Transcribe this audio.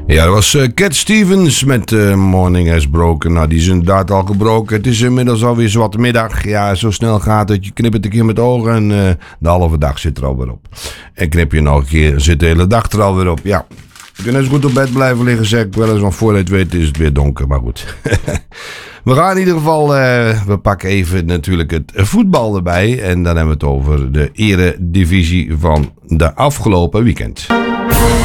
Ja, dat was Cat Stevens met Morning Has Broken. Nou, die is inderdaad al gebroken. Het is inmiddels alweer zwart middag. Ja, zo snel gaat het. Je knippert een keer met ogen en de halve dag zit er alweer op. En knip je nog een keer, zit de hele dag er alweer op. Ja, je kunt net zo goed op bed blijven liggen, zeg ik wel eens. Want voor je het weet is het weer donker, maar goed. We gaan in ieder geval, we pakken even natuurlijk het voetbal erbij. En dan hebben we het over de eredivisie van de afgelopen weekend.